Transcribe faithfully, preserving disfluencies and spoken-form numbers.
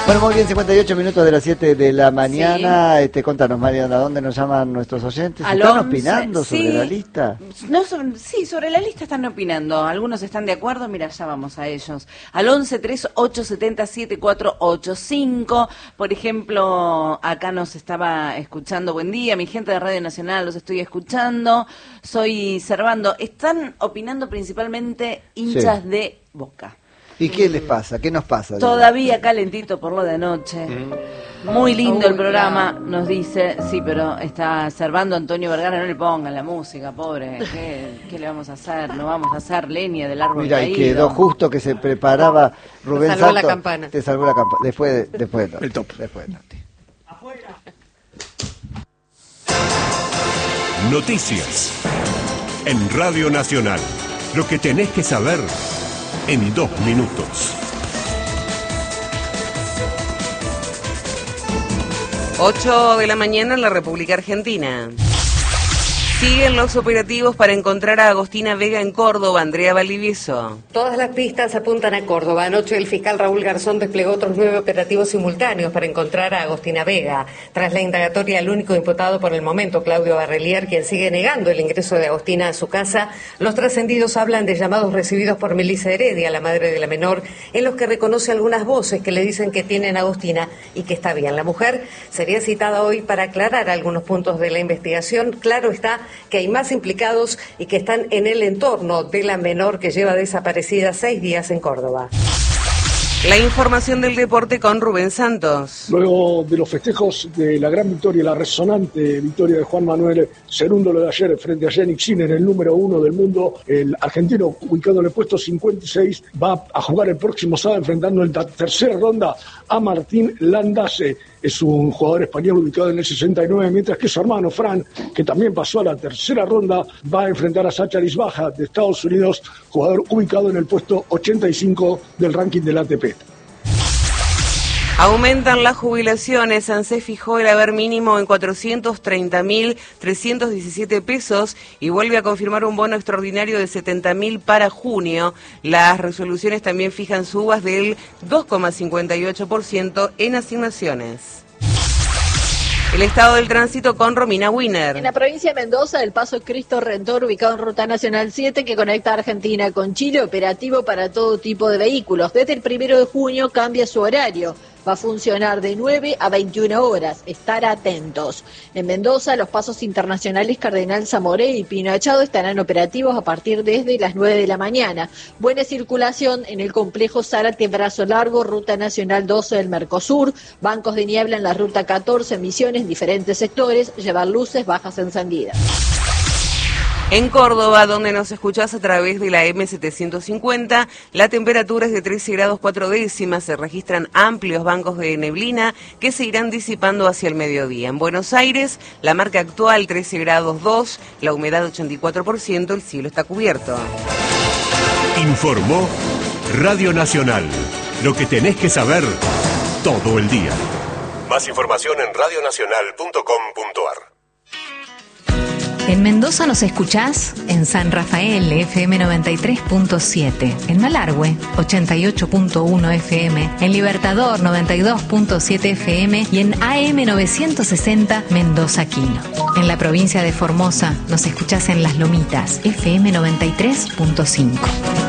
Bueno, muy bien, cincuenta y ocho minutos de las siete de la mañana. Sí. Este, contanos, Mariana, ¿a dónde nos llaman nuestros oyentes? Al ¿Están once, opinando sobre sí, la lista? No, sobre, sí, sobre la lista están opinando. Algunos están de acuerdo, mira, ya vamos a ellos. Al once, tres, ocho, setenta, siete, cuatro, ocho, cinco. Por ejemplo, acá nos estaba escuchando. Buen día, mi gente de Radio Nacional, los estoy escuchando. Soy Servando. Están opinando principalmente hinchas sí. de Boca. ¿Y qué les pasa? ¿Qué nos pasa? Todavía calentito por lo de anoche. Muy lindo el programa, nos dice. Sí, pero está Servando Antonio Vergara, no le pongan la música, pobre. ¿Qué, qué le vamos a hacer? No vamos a hacer leña del árbol Mira, caído. Y quedó justo que se preparaba Rubén Te salvó Santos. la campana. Te salvó la campana. Después de, después de el top. Después de Noti. Afuera. Noticias. En Radio Nacional. Lo que tenés que saber en dos minutos. ocho de la mañana en la República Argentina. Siguen los operativos para encontrar a Agostina Vega en Córdoba. Andrea Valdivieso. Todas las pistas apuntan a Córdoba. Anoche el fiscal Raúl Garzón desplegó otros nueve operativos simultáneos para encontrar a Agostina Vega. Tras la indagatoria al único imputado por el momento, Claudio Barrelier, quien sigue negando el ingreso de Agostina a su casa, los trascendidos hablan de llamados recibidos por Melissa Heredia, la madre de la menor, en los que reconoce algunas voces que le dicen que tienen a Agostina y que está bien. La mujer sería citada hoy para aclarar algunos puntos de la investigación. Claro está que hay más implicados y que están en el entorno de la menor que lleva desaparecida seis días en Córdoba. La información del deporte con Rubén Santos. Luego de los festejos de la gran victoria, la resonante victoria de Juan Manuel Cerúndolo de ayer frente a Yannick Sinner, el número uno del mundo, el argentino ubicado en el puesto cincuenta y seis, va a jugar el próximo sábado enfrentando en la tercera ronda a Martín Landase. Es un jugador español ubicado en el sesenta y nueve, mientras que su hermano Fran, que también pasó a la tercera ronda, va a enfrentar a Sacha Lisbaja de Estados Unidos, jugador ubicado en el puesto ochenta y cinco del ranking del A T P. Aumentan las jubilaciones. ANSES fijó el haber mínimo en cuatrocientos treinta mil trescientos diecisiete pesos y vuelve a confirmar un bono extraordinario de setenta mil para junio. Las resoluciones también fijan subas del dos coma cincuenta y ocho por ciento en asignaciones. El estado del tránsito con Romina Wiener. En la provincia de Mendoza, el paso Cristo Redentor, ubicado en Ruta Nacional siete, que conecta a Argentina con Chile, operativo para todo tipo de vehículos. Desde el primero de junio cambia su horario. Va a funcionar de nueve a veintiuna horas. Estar atentos. En Mendoza, los pasos internacionales Cardenal Zamoré y Pino Achado estarán operativos a partir desde las nueve de la mañana. Buena circulación en el complejo Zárate Brazo Largo, Ruta Nacional doce del Mercosur. Bancos de niebla en la Ruta catorce, Misiones, diferentes sectores. Llevar luces bajas encendidas. En Córdoba, donde nos escuchás a través de la M setecientos cincuenta, la temperatura es de trece grados cuatro décimas, se registran amplios bancos de neblina que se irán disipando hacia el mediodía. En Buenos Aires, la marca actual trece grados dos, la humedad ochenta y cuatro por ciento, el cielo está cubierto. Informó Radio Nacional, lo que tenés que saber todo el día. Más información en radio nacional punto com punto ar. En Mendoza nos escuchás en San Rafael, F M noventa y tres punto siete, en Malargüe, ochenta y ocho punto uno F M, en Libertador, noventa y dos punto siete F M y en A M novecientos sesenta, Mendoza Quino. En la provincia de Formosa nos escuchás en Las Lomitas, F M noventa y tres punto cinco.